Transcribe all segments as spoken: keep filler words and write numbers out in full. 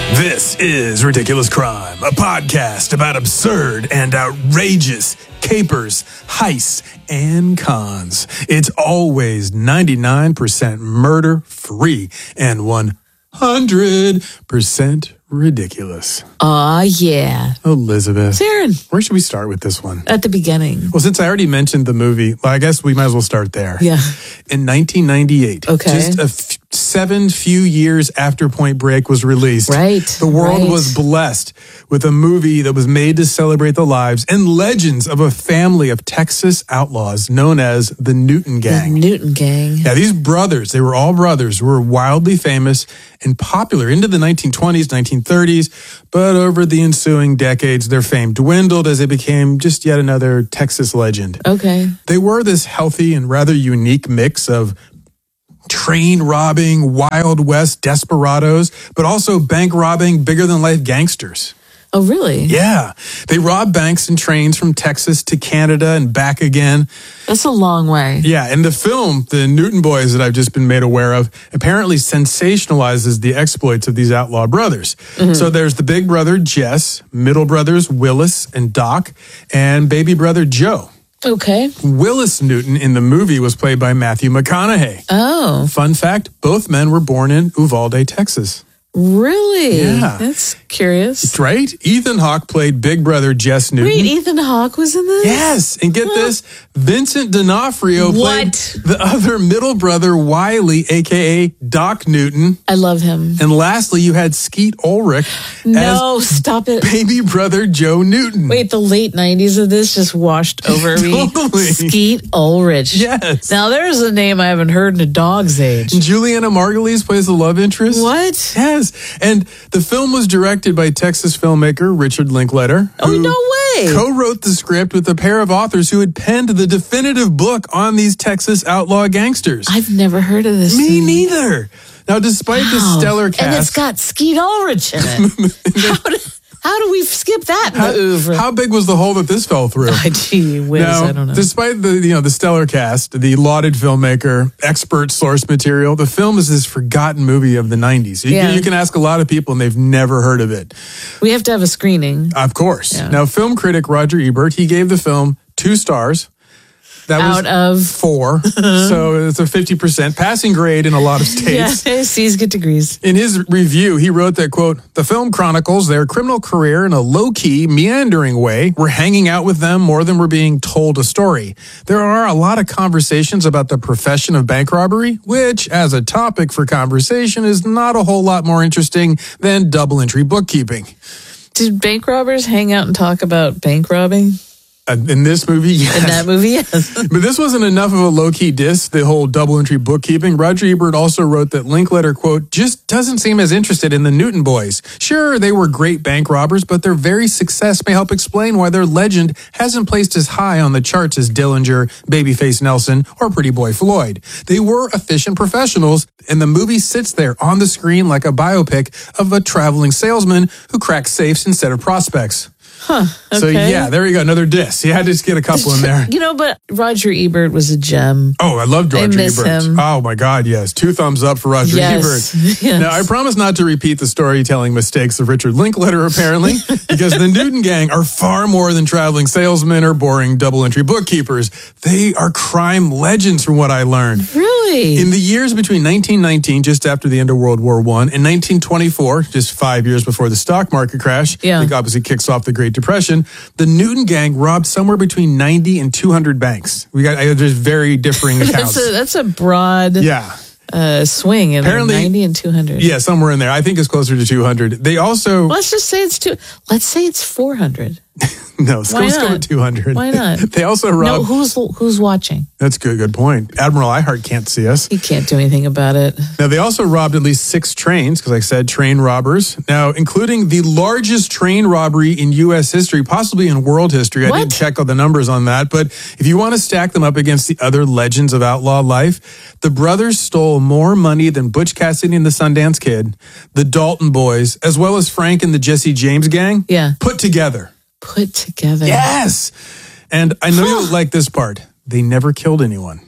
This is Ridiculous Crime, a podcast about absurd and outrageous capers, heists, and cons. It's always ninety-nine percent murder-free and one hundred percent ridiculous. Aw, yeah. Elizabeth. Darren. Where should we start with this one? At the beginning. Well, since I already mentioned the movie, well, I guess we might as well start there. Yeah. In nineteen ninety-eight, okay. just a f- seven few years after Point Break was released, right. the world right. was blessed with a movie that was made to celebrate the lives and legends of a family of Texas outlaws known as the Newton Gang. The Newton Gang. Yeah, these brothers, they were all brothers, were wildly famous and popular into the nineteen twenties, nineteen thirties, but over the ensuing decades, their fame dwindled as they became just yet another Texas legend. Okay. They were this healthy and rather unique mix of train robbing, Wild West desperados, but also bank robbing, bigger than life gangsters. Oh, really? Yeah. They robbed banks and trains from Texas to Canada and back again. That's a long way. Yeah. And the film, The Newton Boys, that I've just been made aware of, apparently sensationalizes the exploits of these outlaw brothers. Mm-hmm. So there's the big brother, Jess, middle brothers, Willis and Doc, and baby brother, Joe. Okay. Willis Newton in the movie was played by Matthew McConaughey. Oh. Fun fact, both men were born in Uvalde, Texas. Really? Yeah. That's curious. Right? Ethan Hawke played big brother Jess Newton. Wait, Ethan Hawke was in this? Yes. And get huh? this, Vincent D'Onofrio played what? the other middle brother, Wiley, a k a. Doc Newton. I love him. And lastly, you had Skeet Ulrich no, as stop it. baby brother Joe Newton. Wait, the late nineties of this just washed over me. Totally. Skeet Ulrich. Yes. Now, there's a name I haven't heard in a dog's age. And Juliana Margulies plays the love interest. What? Yes. And the film was directed by Texas filmmaker Richard Linklater. Oh, no way. Co-wrote the script with a pair of authors who had penned the definitive book on these Texas outlaw gangsters. I've never heard of this. Me thing. neither. Now, despite wow. the stellar cast... And it's got Skeet Ulrich in it. how, do, how do we skip that in how, the oeuvre? how big was the hole that this fell through? Oh, gee whiz, now, I don't know. Despite the you know the stellar cast, the lauded filmmaker, expert source material, the film is this forgotten movie of the nineties. You, yeah. you can ask a lot of people and they've never heard of it. We have to have a screening. Of course. Yeah. Now, film critic Roger Ebert, he gave the film two stars. That Out was of four. So it's a fifty percent passing grade in a lot of states. Yeah, C's get degrees. In his review, he wrote that, quote, the film chronicles their criminal career in a low-key, meandering way. We're hanging out with them more than we're being told a story. There are a lot of conversations about the profession of bank robbery, which, as a topic for conversation, is not a whole lot more interesting than double-entry bookkeeping. Did bank robbers hang out and talk about bank robbing? Uh, in this movie, yes. In that movie, yes. But this wasn't enough of a low-key diss, the whole double-entry bookkeeping. Roger Ebert also wrote that Linklater, quote, just doesn't seem as interested in the Newton boys. Sure, they were great bank robbers, but their very success may help explain why their legend hasn't placed as high on the charts as Dillinger, Babyface Nelson, or Pretty Boy Floyd. They were efficient professionals, and the movie sits there on the screen like a biopic of a traveling salesman who cracks safes instead of prospects. Huh. Okay. So, yeah, there you go. Another diss. You had to just get a couple in there. You know, but Roger Ebert was a gem. Oh, I loved Roger I miss Ebert. him. Oh, my God, yes. Two thumbs up for Roger yes. Ebert. Yes. Now, I promise not to repeat the storytelling mistakes of Richard Linklater, apparently, because the Newton Gang are far more than traveling salesmen or boring double-entry bookkeepers. They are crime legends, from what I learned. Really? In the years between nineteen nineteen, just after the end of World War One, and nineteen twenty-four, just five years before the stock market crash, yeah. I think obviously kicks off the Great Depression, the Newton Gang robbed somewhere between ninety and two hundred banks. We got there's very differing accounts. that's, a, that's a broad yeah. uh, swing. In Apparently, ninety and two hundred. Yeah, somewhere in there. I think it's closer to two hundred. They also... Let's just say it's two. Let's say it's four hundred. No, let's, Why let's go not? with two hundred. Why not? They also robbed... No, who's who's watching? That's a good, good point. Admiral Earhart can't see us. He can't do anything about it. Now, they also robbed at least six trains, because I said train robbers. Now, including the largest train robbery in U S history, possibly in world history. I What? didn't check all the numbers on that, but if you want to stack them up against the other legends of outlaw life, the brothers stole more money than Butch Cassidy and the Sundance Kid, the Dalton Boys, as well as Frank and the Jesse James Gang, Yeah. put together. Put together. Yes! And I know you'll like this part. They never killed anyone.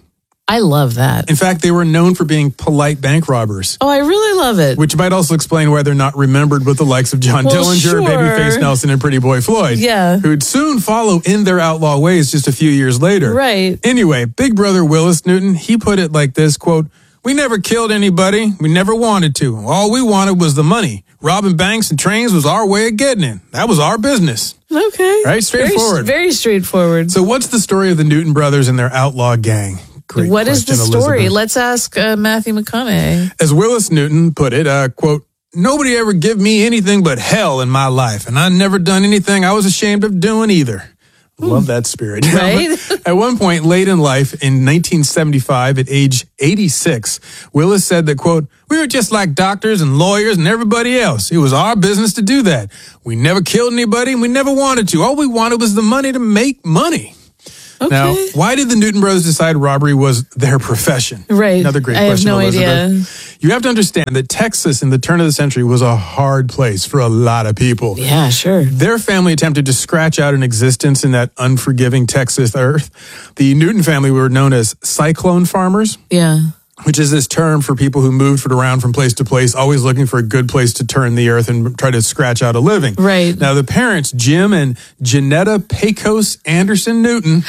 I love that. In fact, they were known for being polite bank robbers. Oh, I really love it. Which might also explain why they're not remembered with the likes of John Well, Dillinger, sure. Babyface Nelson, and Pretty Boy Floyd. Yeah. Who'd soon follow in their outlaw ways just a few years later. Right. Anyway, Big Brother Willis Newton, he put it like this, quote, "We never killed anybody. We never wanted to. All we wanted was the money. Robbing banks and trains was our way of getting it. That was our business." Okay. Right? Straightforward. Very, very straightforward. So what's the story of the Newton brothers and their outlaw gang? Great What is the question, story? Elizabeth. Let's ask uh, Matthew McConaughey. As Willis Newton put it, uh, quote, "Nobody ever give me anything but hell in my life, and I never done anything I was ashamed of doing either." Love that spirit. Right? At one point late in life, in nineteen seventy-five, at age eighty-six, Willis said that, quote, "We were just like doctors and lawyers and everybody else. It was our business to do that. We never killed anybody and we never wanted to. All we wanted was the money to make money." Okay. Now, why did the Newton brothers decide robbery was their profession? Right. Another great I have question, no Elizabeth. idea. You have to understand that Texas in the turn of the century was a hard place for a lot of people. Yeah, sure. Their family attempted to scratch out an existence in that unforgiving Texas earth. The Newton family were known as cyclone farmers, Yeah. which is this term for people who moved around from place to place, always looking for a good place to turn the earth and try to scratch out a living. Right. Now, the parents, Jim and Janetta Pecos Anderson Newton,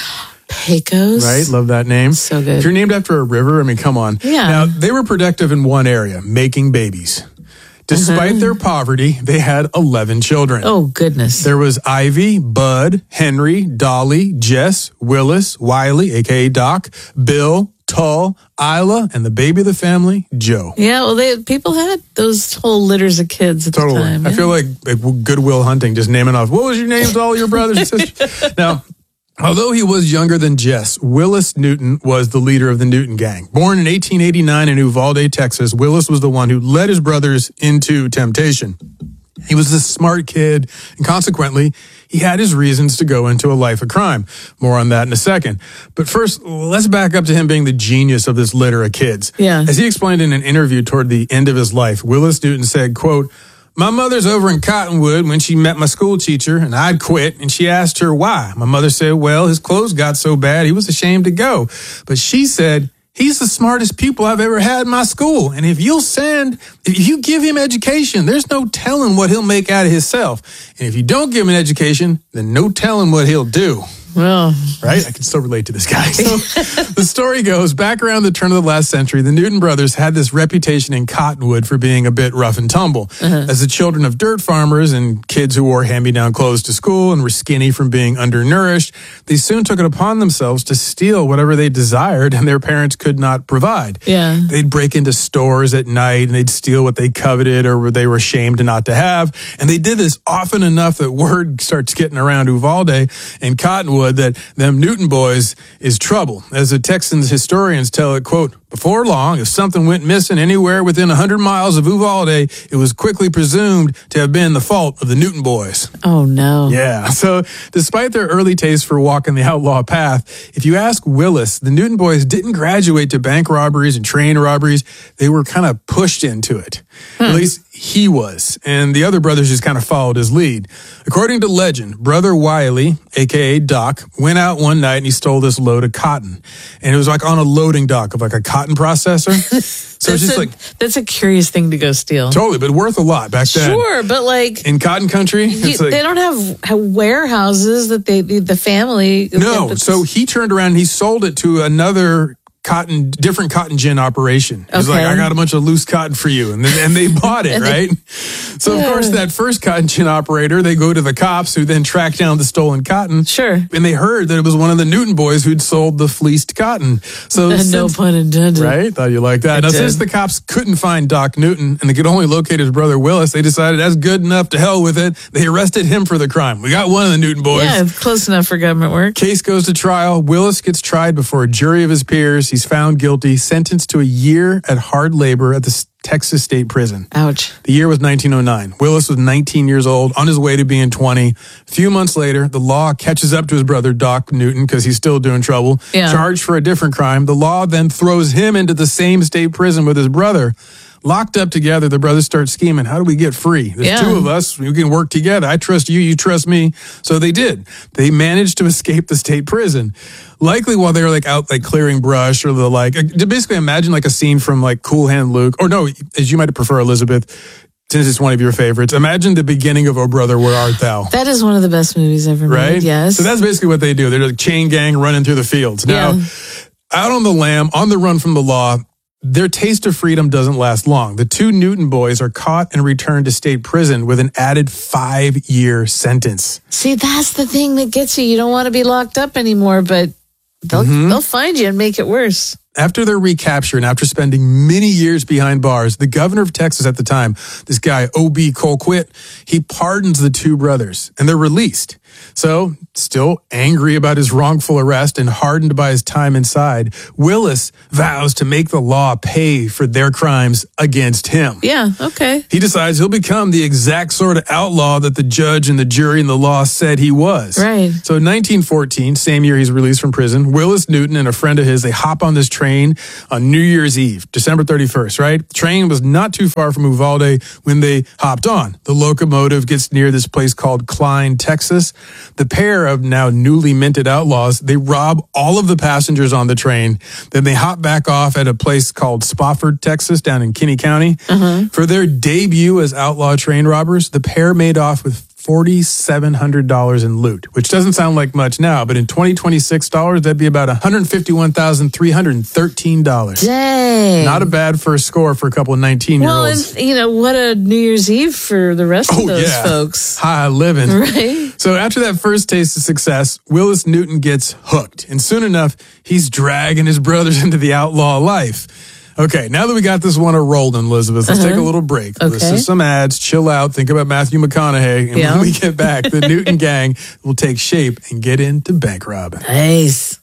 Pecos. right? Love that name. So good. If you're named after a river, I mean, come on. Yeah. Now, they were productive in one area, making babies. Despite their poverty, they had eleven children. Oh, goodness. There was Ivy, Bud, Henry, Dolly, Jess, Willis, Wiley, a k a. Doc, Bill, Tull, Isla, and the baby of the family, Joe. Yeah, well, they people had those whole litters of kids at Totally. the time. I yeah. feel like, like Goodwill Hunting, just naming off, what was your names to all your brothers and sisters? Now, although he was younger than Jess, Willis Newton was the leader of the Newton gang. Born in eighteen eighty-nine in Uvalde, Texas, Willis was the one who led his brothers into temptation. He was a smart kid, and consequently, he had his reasons to go into a life of crime. More on that in a second. But first, let's back up to him being the genius of this litter of kids. Yeah. As he explained in an interview toward the end of his life, Willis Newton said, quote, "My mother's over in Cottonwood when she met my school teacher, and I'd quit, and she asked her why. My mother said, well, his clothes got so bad, he was ashamed to go. But she said, he's the smartest pupil I've ever had in my school, and if you'll send, if you give him education, there's no telling what he'll make out of himself. And if you don't give him an education, then no telling what he'll do." Well, Right? I can still relate to this guy. So the story goes, back around the turn of the last century, the Newton brothers had this reputation in Cottonwood for being a bit rough and tumble. Uh-huh. As the children of dirt farmers and kids who wore hand-me-down clothes to school and were skinny from being undernourished, they soon took it upon themselves to steal whatever they desired and their parents could not provide. Yeah. They'd break into stores at night and they'd steal what they coveted or what they were ashamed not to have. And they did this often enough that word starts getting around Uvalde and Cottonwood that them Newton boys is trouble. As the Texans historians tell it, quote, "Before long, if something went missing anywhere within one hundred miles of Uvalde, it was quickly presumed to have been the fault of the Newton boys." oh no. Yeah. So despite their early taste for walking the outlaw path, if you ask Willis, the Newton boys didn't graduate to bank robberies and train robberies. They were kind of pushed into it. Hmm. At least he was. And the other brothers just kind of followed his lead. According to legend, Brother Wiley, a k a. Doc, went out one night and he stole this load of cotton. And it was like on a loading dock of like a cotton processor. So it's That's just a, like, that's a curious thing to go steal. totally, but worth a lot back then. Sure, but like In cotton country, you, it's like, they don't have, have warehouses that they the family. no. that's- So he turned around and he sold it to another cotton, different cotton gin operation. He's like, Okay. "I got a bunch of loose cotton for you." And then, and they bought it, And they- right? So of course that first cotton gin operator, they go to the cops who then track down the stolen cotton. Sure. And they heard that it was one of the Newton boys who'd sold the fleeced cotton. So no since- pun intended. Right? Thought you liked that. I Now, did. since the cops couldn't find Doc Newton and they could only locate his brother Willis, they decided that's good enough, to hell with it. They arrested him for the crime. We got one of the Newton boys. Yeah, close enough for government work. Case goes to trial. Willis gets tried before a jury of his peers. He's found guilty, sentenced to a year at hard labor at the Texas State Prison. Ouch. The year was nineteen oh nine. Willis was nineteen years old, on his way to being twenty. A few months later, the law catches up to his brother, Doc Newton, because he's still doing trouble, Yeah. charged for a different crime. The law then throws him into the same state prison with his brother. Locked up together, the brothers start scheming. How do we get free? There's Yeah. two of us. We can work together. I trust you. You trust me. So they did. They managed to escape the state prison. Likely while they were like out like clearing brush or the like. Basically imagine like a scene from like Cool Hand Luke. Or no, as you might prefer, Elizabeth, since it's one of your favorites. Imagine the beginning of Oh Brother, Where Art Thou? That is one of the best movies ever Right? made. Yes. So that's basically what they do. They're like chain gang running through the fields. Now, Yeah. out on the lam, on the run from the law, their taste of freedom doesn't last long. The two Newton boys are caught and returned to state prison with an added five-year sentence. See, that's the thing that gets you. You don't want to be locked up anymore, but they'll Mm-hmm. they'll find you and make it worse. After their recapture and after spending many years behind bars, the governor of Texas at the time, this guy, O B Colquitt, he pardons the two brothers and they're released. So, still angry about his wrongful arrest and hardened by his time inside, Willis vows to make the law pay for their crimes against him. Yeah, okay. He decides he'll become the exact sort of outlaw that the judge and the jury and the law said he was. Right. So in nineteen fourteen, same year he's released from prison, Willis Newton and a friend of his, they hop on this train on New Year's Eve, December thirty-first, right? The train was not too far from Uvalde when they hopped on. The locomotive gets near this place called Klein, Texas. The pair of now newly minted outlaws, they rob all of the passengers on the train. Then they hop back off at a place called Spofford, Texas, down in Kinney County. Uh-huh. For their debut as outlaw train robbers, the pair made off with four thousand seven hundred dollars in loot, which doesn't sound like much now, but in twenty twenty-six dollars, that'd be about one hundred fifty-one thousand three hundred thirteen dollars. Dang. Not a bad first score for a couple of nineteen-year-olds. Well, and, you know, what a New Year's Eve for the rest Oh, of those yeah. folks. High living. Right? So after that first taste of success, Willis Newton gets hooked. And soon enough, he's dragging his brothers into the outlaw life. Okay, now that we got this one rolling, Elizabeth, let's Uh-huh. take a little break. Okay. Listen to some ads, chill out, think about Matthew McConaughey. And Yeah. when we get back, the Newton gang will take shape and get into bank robbing. Nice.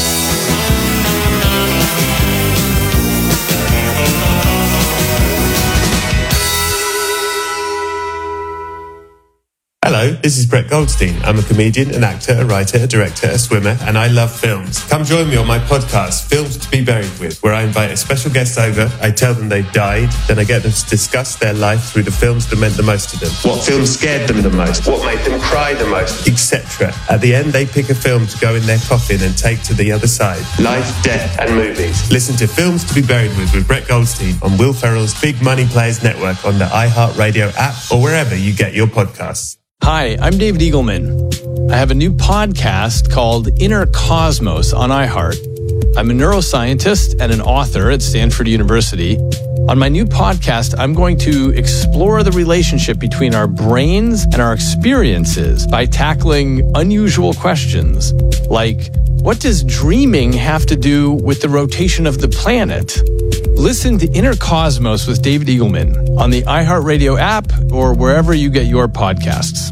Hello, this is Brett Goldstein. I'm a comedian, an actor, a writer, a director, a swimmer, and I love films. Come join me on my podcast, Films to Be Buried With, where I invite a special guest over, I tell them they've died, then I get them to discuss their life through the films that meant the most to them. What films scared them the most, what made them cry the most, et cetera. At the end, they pick a film to go in their coffin and take to the other side. Life, death, and movies. Listen to Films to Be Buried With with Brett Goldstein on Will Ferrell's Big Money Players Network on the iHeartRadio app or wherever you get your podcasts. Hi, I'm David Eagleman. I have a new podcast called Inner Cosmos on iHeart. I'm a neuroscientist and an author at Stanford University. On my new podcast, I'm going to explore the relationship between our brains and our experiences by tackling unusual questions like, what does dreaming have to do with the rotation of the planet? Listen to Inner Cosmos with David Eagleman on the iHeartRadio app or wherever you get your podcasts.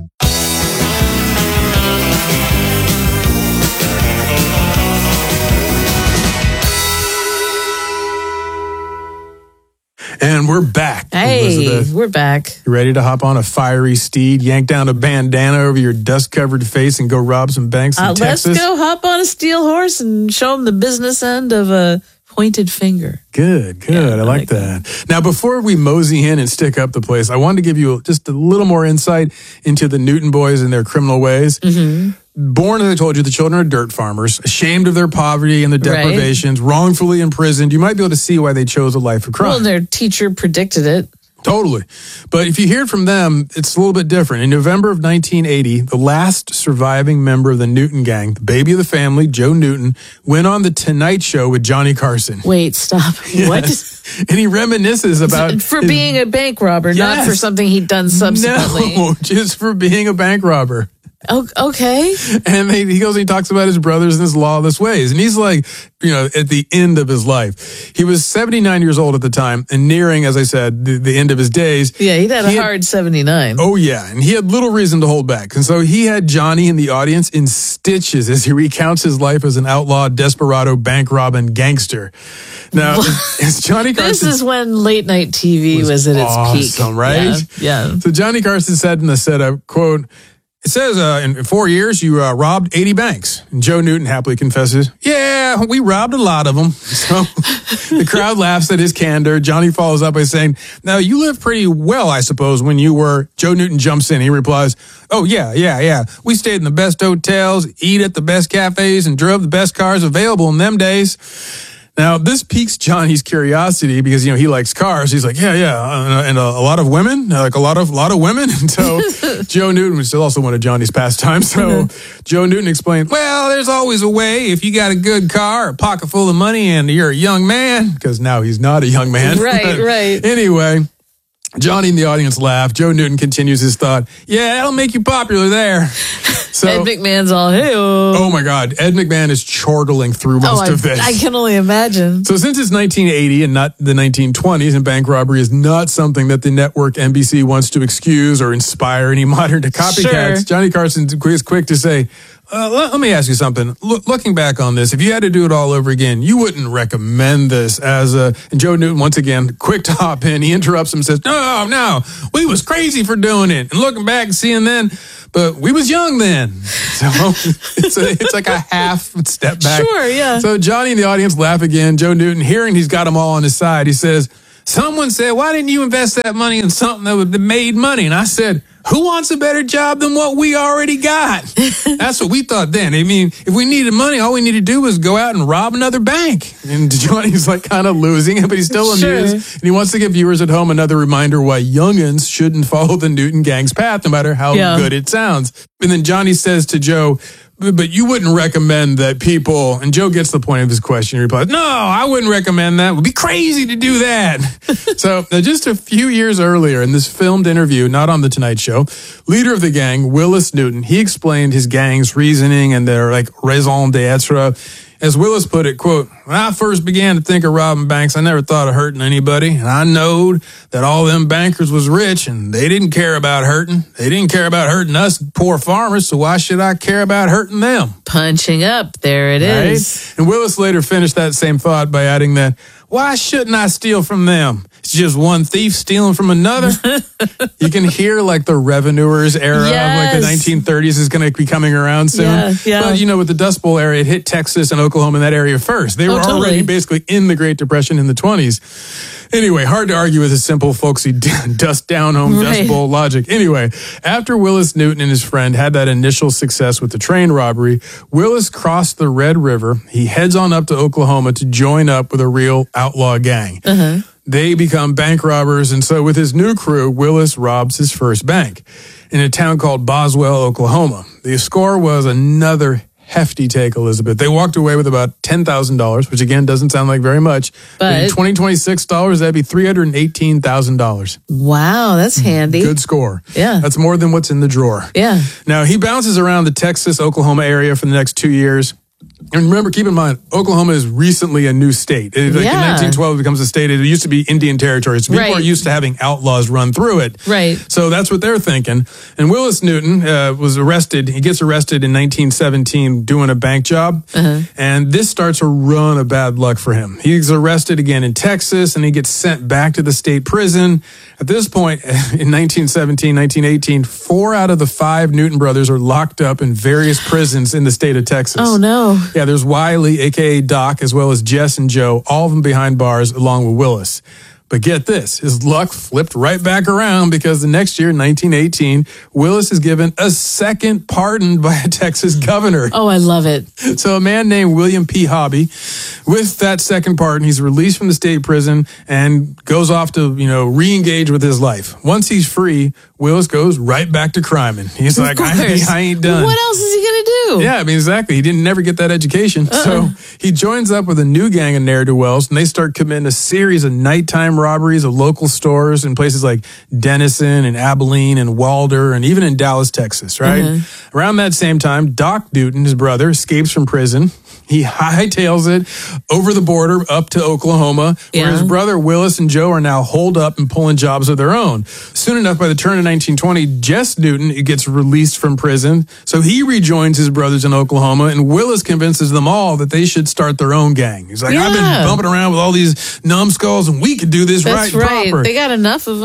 And we're back, Hey, Elizabeth. we're back. You ready to hop on a fiery steed, yank down a bandana over your dust-covered face, and go rob some banks in Uh, let's Texas? go hop on a steel horse and show them the business end of a pointed finger. Good, good. Yeah, I, I like like that. Now, before we mosey in and stick up the place, I wanted to give you just a little more insight into the Newton boys and their criminal ways. Mm-hmm. Born, as I told you, the children are dirt farmers, ashamed of their poverty and the Right. deprivations, wrongfully imprisoned. You might be able to see why they chose a life of crime. Well, their teacher predicted it. Totally. But if you hear it from them, it's a little bit different. In November of nineteen eighty, the last surviving member of the Newton gang, the baby of the family, Joe Newton, went on The Tonight Show with Johnny Carson. Wait, stop. What? Yes. And he reminisces about... For his- being a bank robber, not Yes. for something he'd done subsequently. No, just for being a bank robber. Oh, okay. And they, he goes and he talks about his brothers and his lawless ways. And he's like, you know, at the end of his life. He was seventy-nine years old at the time and nearing, as I said, the, the end of his days. Yeah, he'd had He a hard seventy-nine. Oh, yeah. And he had little reason to hold back. And so he had Johnny in the audience in stitches as he recounts his life as an outlaw, desperado, bank robbing gangster. Now, it's Johnny Carson. This is when late night T V was, at its peak. awesome, right? Yeah. yeah. So Johnny Carson said in the setup, quote, It says uh, in four years, you uh, robbed eighty banks. And Joe Newton happily confesses, yeah, we robbed a lot of them. So the crowd laughs at his candor. Johnny follows up by saying, now, you lived pretty well, I suppose, when you were. Joe Newton jumps in. He replies, oh, yeah, yeah, yeah. We stayed in the best hotels, eat at the best cafes, and drove the best cars available in them days. Now, this piques Johnny's curiosity because, you know, he likes cars. He's like, yeah, yeah, and a, a lot of women, like a lot of lot of women. And so Joe Newton was also one of Johnny's pastimes. So mm-hmm. Joe Newton explained, well, there's always a way if you got a good car, a pocket full of money, and you're a young man, because now he's not a young man. Right, right. Anyway, Johnny in the audience laughed. Joe Newton continues his thought, yeah, that'll make you popular there. So, Ed McMahon's all, hey oh my God, Ed McMahon is chortling through most oh, of this. I can only imagine. So since it's nineteen eighty and not the nineteen twenties, and bank robbery is not something that the network N B C wants to excuse or inspire any modern copycats, Sure. Johnny Carson is quick to say, Uh, let, let me ask you something. Look, looking back on this, if you had to do it all over again, you wouldn't recommend this as a... And Joe Newton, once again, quick to hop in. He interrupts him and says, no, no, we was crazy for doing it. And looking back and seeing then, but we was young then. So it's, a, it's like a half step back. Sure, yeah. So Johnny in the audience laugh again. Joe Newton, hearing he's got them all on his side, he says, someone said, why didn't you invest that money in something that would have made money? And I said, who wants a better job than what we already got? That's what we thought then. I mean, if we needed money, all we needed to do was go out and rob another bank. And Johnny's like kind of losing it, but he's still Sure. amused. And he wants to give viewers at home another reminder why youngins shouldn't follow the Newton gang's path, no matter how Yeah. good it sounds. And then Johnny says to Joe, but you wouldn't recommend that people, and Joe gets the point of his question. He replies, no, I wouldn't recommend that. It would be crazy to do that. So now just a few years earlier in this filmed interview, not on The Tonight Show, leader of the gang, Willis Newton, he explained his gang's reasoning and their like raison d'etre. As Willis put it, quote, when I first began to think of robbing banks, I never thought of hurting anybody. And I knowed that all them bankers was rich and they didn't care about hurting. They didn't care about hurting us poor farmers, so why should I care about hurting them? Punching up. There it Right? is. And Willis later finished that same thought by adding that, why shouldn't I steal from them? It's just one thief stealing from another. You can hear like the revenuers era of like the Yes. nineteen thirties is going to be coming around soon. Yeah, yeah. But you know, with the Dust Bowl era, it hit Texas and Oklahoma in that area first. They Oh, were totally. already basically in the Great Depression in the twenties. Anyway, hard to argue with his simple, folksy dust down home, Right. dust bowl logic. Anyway, after Willis Newton and his friend had that initial success with the train robbery, Willis crossed the Red River. He heads on up to Oklahoma to join up with a real outlaw gang. Uh-huh. They become bank robbers, and so with his new crew, Willis robs his first bank in a town called Boswell, Oklahoma. The score was another hefty take, Elizabeth. They walked away with about ten thousand dollars, which again doesn't sound like very much. But in But- twenty twenty-six dollars, that'd be three hundred eighteen thousand dollars. Wow, that's handy. Good score. Yeah. That's more than what's in the drawer. Yeah. Now, he bounces around the Texas, Oklahoma area for the next two years. And remember, keep in mind, Oklahoma is recently a new state. It, like Yeah. in nineteen twelve, it becomes a state. It used to be Indian territory. So people Right. are used to having outlaws run through it. Right. So that's what they're thinking. And Willis Newton uh, was arrested. He gets arrested in nineteen seventeen doing a bank job. Uh-huh. And this starts a run of bad luck for him. He's arrested again in Texas, and he gets sent back to the state prison. At this point, in nineteen seventeen, nineteen eighteen, four out of the five Newton brothers are locked up in various prisons in the state of Texas. Oh, no. Yeah, there's Wiley, a k a. Doc, as well as Jess and Joe, all of them behind bars along with Willis. But get this, his luck flipped right back around because the next year, nineteen eighteen, Willis is given a second pardon by a Texas governor. Oh, I love it. So a man named William P. Hobby, with that second pardon, he's released from the state prison and goes off to, you know, re-engage with his life. Once he's free, Willis goes right back to criming. He's Of like, I, course. I ain't done. What else is he going to do? Yeah, I mean, exactly. He didn't never get that education. Uh-uh. So he joins up with a new gang of ne'er-do-wells, and they start committing a series of nighttime robberies of local stores in places like Denison and Abilene and Wilder and even in Dallas, Texas, right? Mm-hmm. Around that same time, Doc Newton, his brother, escapes from prison. He hightails it over the border up to Oklahoma, where Yeah. his brother Willis and Joe are now holed up and pulling jobs of their own. Soon enough, by the turn of nineteen twenty, Jess Newton gets released from prison. So he rejoins his brothers in Oklahoma, and Willis convinces them all that they should start their own gang. He's like, I've Yeah. been bumping around with all these numbskulls, and we could do this That's right and right. proper. They got enough of them.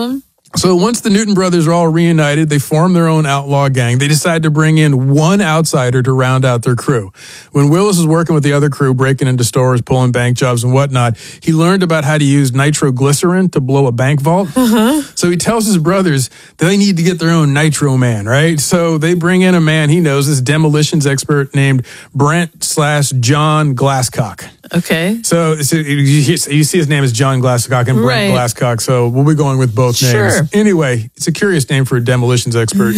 So once the Newton brothers are all reunited, they form their own outlaw gang. They decide to bring in one outsider to round out their crew. When Willis was working with the other crew, breaking into stores, pulling bank jobs and whatnot, he learned about how to use nitroglycerin to blow a bank vault. Uh-huh. So he tells his brothers that they need to get their own nitro man, right? So they bring in a man he knows, this demolitions expert named Brent slash John Glasscock. Okay. So, so you, you see his name is John Glasscock and Brent Right. Glasscock, so we'll be going with both names. Sure. Anyway, it's a curious name for a demolitions expert.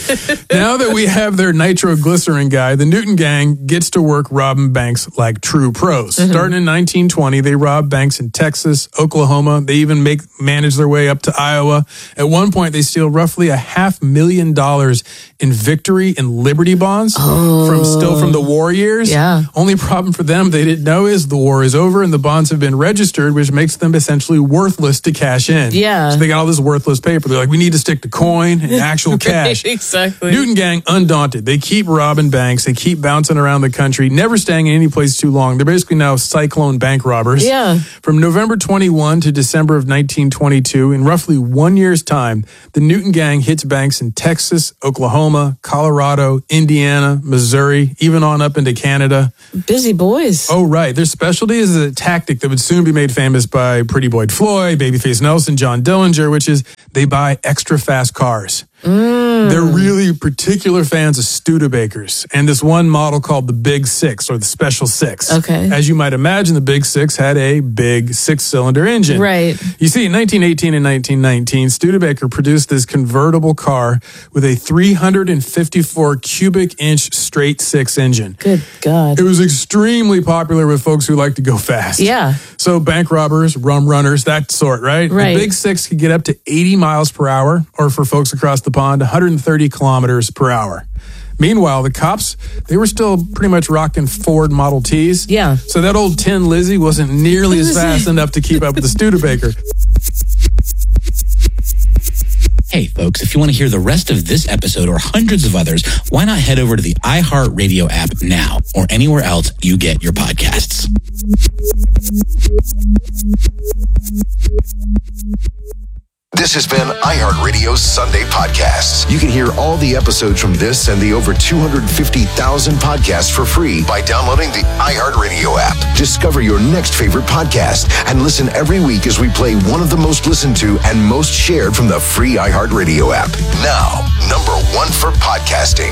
Now that we have their nitroglycerin guy, the Newton gang gets to work robbing banks like true pros. Mm-hmm. Starting in nineteen twenty, they rob banks in Texas, Oklahoma. They even make manage their way up to Iowa. At one point, they steal roughly a half million dollars in Victory and Liberty bonds oh. from still from the war years. Yeah. Only problem for them they didn't know is the war is over and the bonds have been registered, which makes them essentially worthless to cash in. Yeah. So they got all this worthless paper. They're like, we need to stick to coin and actual cash. Exactly. Newton gang, undaunted. They keep robbing banks. They keep bouncing around the country, never staying in any place too long. They're basically now cyclone bank robbers. Yeah. From November twenty-first to December of nineteen twenty-two, in roughly one year's time, the Newton gang hits banks in Texas, Oklahoma, Colorado, Indiana, Missouri, even on up into Canada. Busy boys. Oh, right. Their specialty is a tactic that would soon be made famous by Pretty Boy Floyd, Babyface Nelson, John Dillinger, which is they buy extra fast cars. Mm. They're really particular fans of Studebakers and this one model called the Big Six or the Special Six. Okay. As you might imagine, the Big Six had a big six-cylinder engine. Right. You see, in nineteen eighteen and nineteen nineteen, Studebaker produced this convertible car with a three hundred fifty-four cubic inch straight six engine. Good God. It was extremely popular with folks who like to go fast. Yeah. So bank robbers, rum runners, that sort, right? Right. The Big Six could get up to eighty miles per hour, or for folks across the pond, one hundred thirty kilometers per hour. Meanwhile, the cops, they were still pretty much rocking Ford Model Ts. Yeah. So that old Tin Lizzie wasn't nearly as fast enough to keep up with the Studebaker. Hey, folks, if you want to hear the rest of this episode or hundreds of others, why not head over to the iHeartRadio app now or anywhere else you get your podcasts. This has been iHeartRadio's Sunday Podcasts. You can hear all the episodes from this and the over two hundred fifty thousand podcasts for free by downloading the iHeartRadio app. Discover your next favorite podcast and listen every week as we play one of the most listened to and most shared from the free iHeartRadio app. Now, number one for podcasting.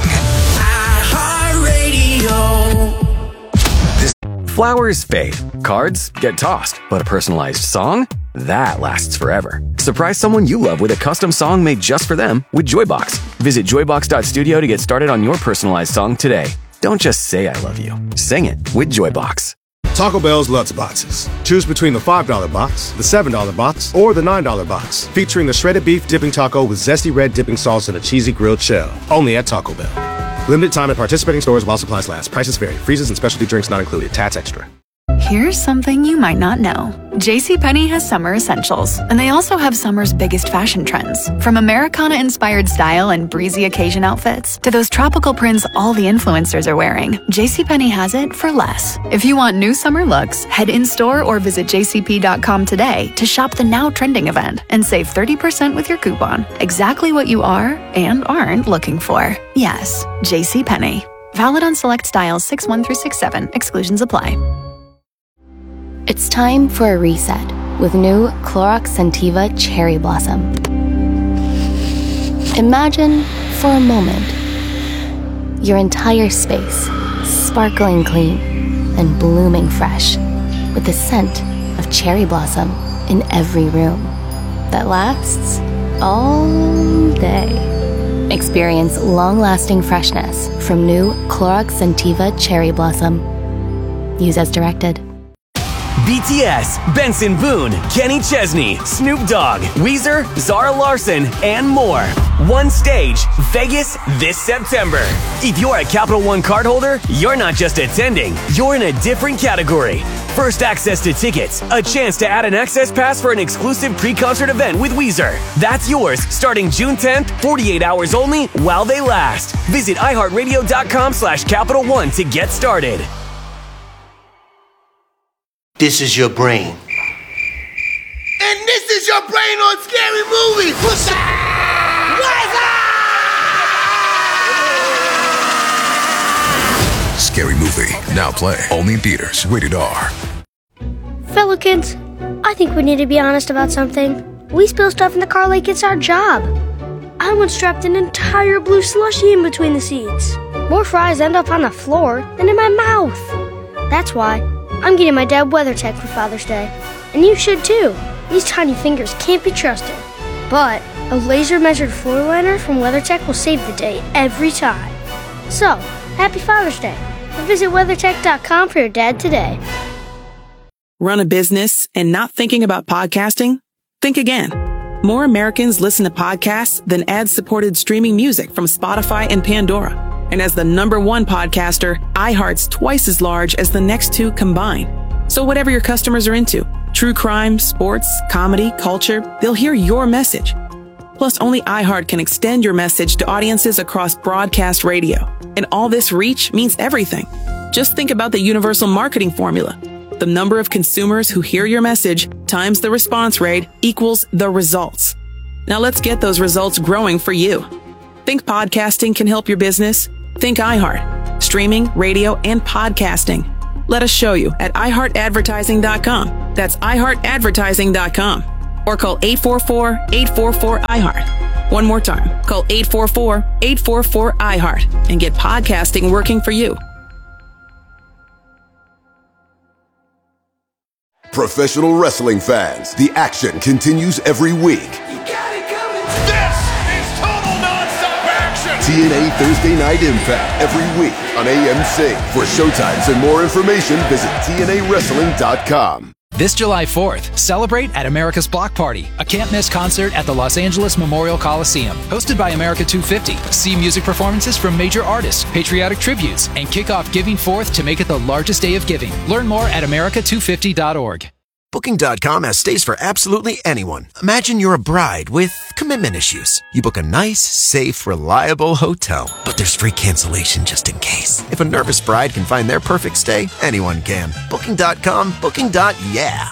iHeartRadio. Flowers fade, cards get tossed, but a personalized song? That lasts forever. Surprise someone you love with a custom song made just for them with Joybox. Visit joybox dot studio to get started on your personalized song today. Don't just say I love you. Sing it with Joybox. Taco Bell's Lutz Boxes. Choose between the five dollar box, the seven dollar box, or the nine dollar box. Featuring the shredded beef dipping taco with zesty red dipping sauce and a cheesy grilled shell. Only at Taco Bell. Limited time at participating stores while supplies last. Prices vary. Freezes and specialty drinks not included. Tats extra. Here's something you might not know. JCPenney has summer essentials, and they also have summer's biggest fashion trends. From Americana-inspired style and breezy occasion outfits to those tropical prints all the influencers are wearing, JCPenney has it for less. If you want new summer looks, head in-store or visit j c p dot com today to shop the now trending event and save thirty percent with your coupon. Exactly what you are and aren't looking for. Yes, JCPenney. Valid on select styles six one through six seven. Exclusions apply. It's time for a reset with new Clorox Scentiva Cherry Blossom. Imagine, for a moment, your entire space sparkling clean and blooming fresh with the scent of cherry blossom in every room that lasts all day. Experience long-lasting freshness from new Clorox Scentiva Cherry Blossom. Use as directed. B T S, Benson Boone, Kenny Chesney, Snoop Dogg, Weezer, Zara Larson, and more. One stage, Vegas this September. If you're a Capital One cardholder, you're not just attending, you're in a different category. First access to tickets, a chance to add an access pass for an exclusive pre-concert event with Weezer. That's yours starting June tenth, forty-eight hours only while they last. Visit iHeartRadio.com slash Capital One to get started. This is your brain. And this is your brain on Scary Movie? What's Scary Movie, now play only in theaters. Rated R. Fellow kids, I think we need to be honest about something. We spill stuff in the car like it's our job. I once dropped an entire blue slushie in between the seats. More fries end up on the floor than in my mouth. That's why I'm getting my dad WeatherTech for Father's Day. And you should too. These tiny fingers can't be trusted. But a laser-measured floor liner from WeatherTech will save the day every time. So, happy Father's Day. And visit WeatherTech dot com for your dad today. Run a business and not thinking about podcasting? Think again. More Americans listen to podcasts than ad-supported streaming music from Spotify and Pandora. And as the number one podcaster, iHeart's twice as large as the next two combined. So whatever your customers are into, true crime, sports, comedy, culture, they'll hear your message. Plus, only iHeart can extend your message to audiences across broadcast radio. And all this reach means everything. Just think about the universal marketing formula. The number of consumers who hear your message times the response rate equals the results. Now let's get those results growing for you. Think podcasting can help your business? Think iHeart. Streaming, radio, and podcasting. Let us show you at i heart advertising dot com. That's i heart advertising dot com. Or call eight four four, eight four four, I heart. One more time. Call eight four four, eight four four, I heart and get podcasting working for you. Professional wrestling fans, the action continues every week. This is total nonstop action! T N A Thursday Night Impact every week on A M C. For showtimes and more information, visit T N A wrestling dot com. This July fourth, celebrate at America's Block Party, a can't-miss concert at the Los Angeles Memorial Coliseum. Hosted by America two fifty. See music performances from major artists, patriotic tributes, and kick off Giving Fourth to make it the largest day of giving. Learn more at America two fifty dot org. Booking dot com has stays for absolutely anyone. Imagine you're a bride with commitment issues. You book a nice, safe, reliable hotel, but there's free cancellation just in case. If a nervous bride can find their perfect stay, anyone can. Booking dot com, booking. Yeah.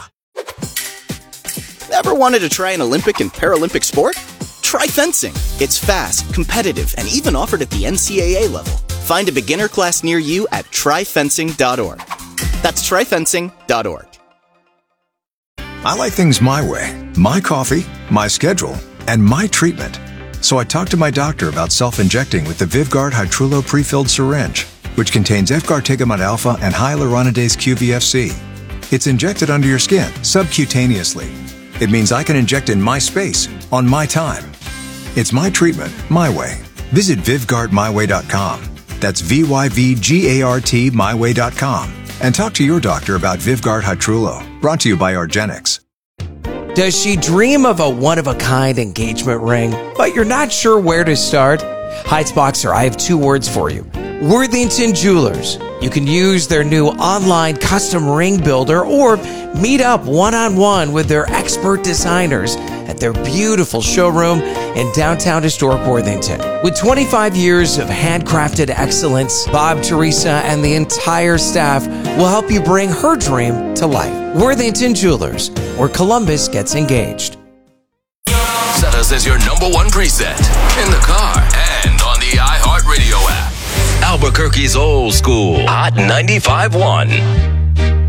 Ever wanted to try an Olympic and Paralympic sport? Try fencing. It's fast, competitive, and even offered at the N C A A level. Find a beginner class near you at try fencing dot org. That's try fencing dot org. I like things my way, my coffee, my schedule, and my treatment. So I talked to my doctor about self-injecting with the Vyvgart Hytrulo pre-filled syringe, which contains efgartigimod alpha and hyaluronidase Q V F C. It's injected under your skin, subcutaneously. It means I can inject in my space, on my time. It's my treatment, my way. Visit Vyvgart my way dot com. That's V Y V G A R T my way dot com. And talk to your doctor about Vyvgart Hytrulo. Brought to you by Argenix. Does she dream of a one-of-a-kind engagement ring, but you're not sure where to start? Heights Boxer, I have two words for you. Worthington Jewelers. You can use their new online custom ring builder or meet up one-on-one with their expert designers at their beautiful showroom in downtown historic Worthington. With twenty-five years of handcrafted excellence, Bob, Teresa, and the entire staff will help you bring her dream to life. Worthington Jewelers, where Columbus gets engaged. Set us as your number one preset in the car and on the iHeartRadio app. Albuquerque's old school Hot ninety-five point one.